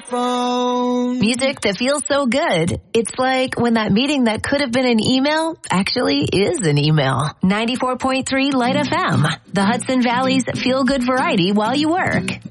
phone. Music that feels so good. It's like when that meeting that could have been an email actually is an email. 94.3 Light FM, the Hudson Valley's feel-good variety while you work.